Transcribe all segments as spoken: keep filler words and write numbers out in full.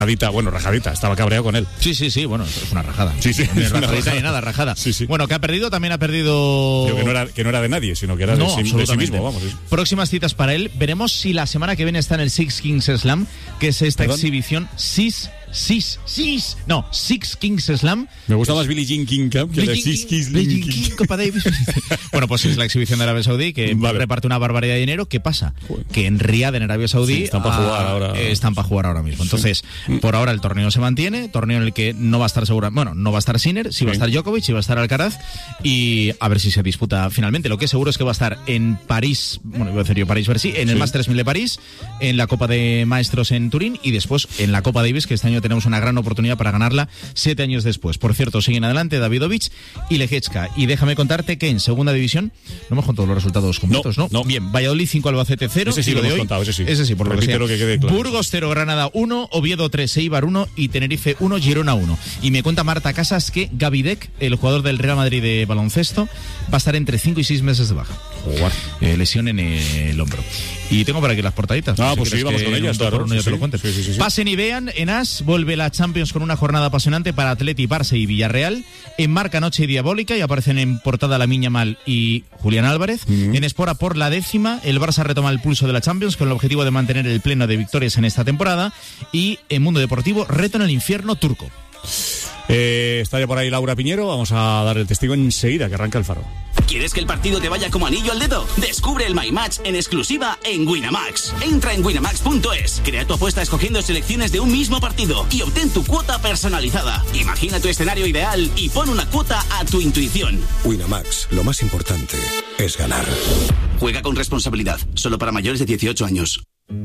Rajadita, bueno, rajadita, estaba cabreado con él. Sí, sí, sí, bueno, es una rajada. Sí, sí. Ni es una rajadita rajada. ni nada, rajada. Sí, sí. Bueno, que ha perdido, también ha perdido... Digo que no era, que no era de nadie, sino que era no, de, sí, de sí mismo, vamos. Sí. Próximas citas para él. Veremos si la semana que viene está en el Six Kings Slam, que es esta ¿Perdón? exhibición. Sis, sis, sis. No, Six Kings Slam. Me gusta más Billie Jean King Camp que la Billie Six Kings Billie King. King, Copa Davis. Bueno, pues es la exhibición de Arabia Saudí que Vale. reparte una barbaridad de dinero. ¿Qué pasa? Joder. Que en Riad, en Arabia Saudí, Sí, están para ah, jugar ahora. eh, están para jugar ahora mismo. Entonces, por ahora el torneo se mantiene, torneo en el que no va a estar segura, bueno, no va a estar Sinner, sí va a Sí. estar Djokovic, sí va a estar Alcaraz, y a ver si se disputa finalmente. Lo que es seguro es que va a estar en París, bueno, iba a decir yo París-Bercy, en el Sí. Masters mil de París, en la Copa de Maestros en Turín y después en la Copa Davis, que este año tenemos una gran oportunidad para ganarla siete años después. Por cierto, siguen adelante Davidovich y Leječka. Y déjame contarte que en segunda división, no hemos contado los resultados completos, ¿no? No, no. Bien, Valladolid cinco, Albacete cero. Ese sí y lo de hemos hoy, contado, ese sí. Ese sí, por lo que sea. Repítelo que quede claro. Burgos cero, Granada uno, Oviedo tres, Eibar uno y Tenerife uno, Girona uno. Y me cuenta Marta Casas que Gavidec, el jugador del Real Madrid de baloncesto, va a estar entre cinco y seis meses de baja. Jugar. Eh, lesión en el hombro. Y tengo por aquí las portaditas. Ah, no sé pues si sí, quieres vamos que con en un ellas, dos por claro. uno yo Sí, te lo sí. cuente. Sí, sí, sí, sí. Pasen y vean, en As vuelve la Champions con una jornada apasionante para Atleti, Barça y Villarreal. En Marca, Noche Diabólica y aparecen en portada Lamine Yamal y Julián Álvarez. Mm. En Espora, por la décima, el Barça retoma el pulso de la Champions con el objetivo de mantener el pleno de victorias en esta temporada. Y en Mundo Deportivo, reto en el infierno turco. Eh, está ya por ahí Laura Piñero, vamos a dar el testigo enseguida que arranca el Faro. ¿Quieres que el partido te vaya como anillo al dedo? Descubre el My Match en exclusiva en Winamax. Entra en winamax punto es, crea tu apuesta escogiendo selecciones de un mismo partido y obtén tu cuota personalizada. Imagina tu escenario ideal y pon una cuota a tu intuición. Winamax, lo más importante es ganar. Juega con responsabilidad, solo para mayores de dieciocho años.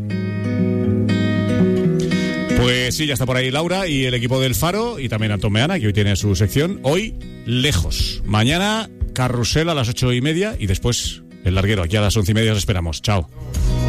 Pues sí, ya está por ahí Laura y el equipo del Faro y también Antón Meana, que hoy tiene su sección. Hoy, lejos. Mañana, carrusel a las ocho y media y después el larguero. Aquí a las once y media os esperamos. Chao.